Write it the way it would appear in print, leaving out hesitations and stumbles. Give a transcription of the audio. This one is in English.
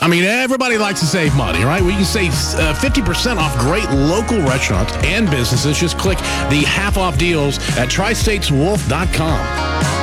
I mean, everybody likes to save money, right? We can save 50% off great local restaurants and businesses. Just click the half-off deals at tristateswolf.com.